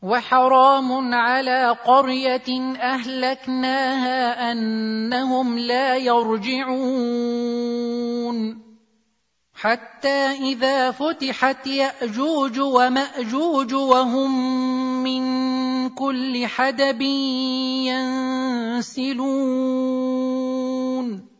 وحرام على قرية أهلكناها أنهم لا يرجعون حتى إذا فتحت يأجوج ومأجوج وهم من كل حدب ينسلون